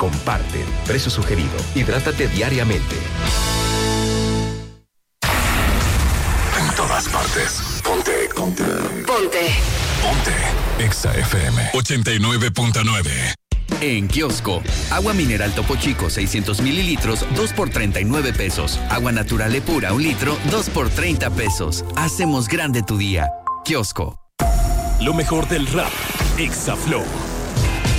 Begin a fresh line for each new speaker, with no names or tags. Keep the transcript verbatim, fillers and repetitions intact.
comparten. Precio sugerido. Hidrátate diariamente.
En todas partes. Ponte. Ponte.
Ponte.
Ponte. Exa F M ochenta y nueve punto nueve.
En Kiosco, agua mineral Topo Chico seiscientos mililitros, dos por treinta y nueve pesos. Agua natural Epura, un litro, dos por treinta pesos. Hacemos grande tu día. Kiosco.
Lo mejor del rap. Exa Flow.